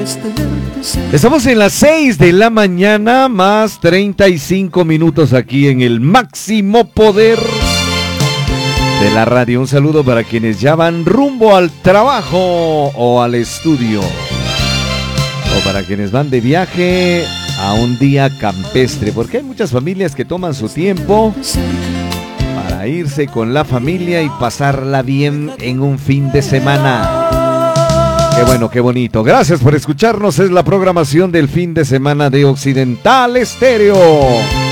Estamos en las 6 de la mañana, más 35 minutos aquí en el máximo poder de la radio. Un saludo para quienes ya van rumbo al trabajo o al estudio, o para quienes van de viaje a un día campestre, porque hay muchas familias que toman su tiempo para irse con la familia y pasarla bien en un fin de semana. Qué bueno, qué bonito. Gracias por escucharnos. Es la programación del fin de semana de Occidental Estéreo.